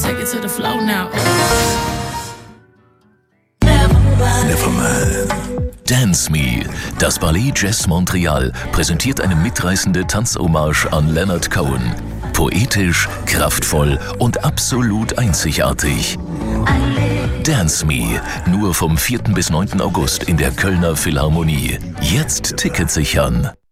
take it to the floor now. Nevermind. Dance Me. Das Ballet Jazz Montreal präsentiert eine mitreißende Tanzhommage an Leonard Cohen. Poetisch, kraftvoll und absolut einzigartig. Dance Me. Nur vom 4. bis 9. August in der Kölner Philharmonie. Jetzt Tickets sichern.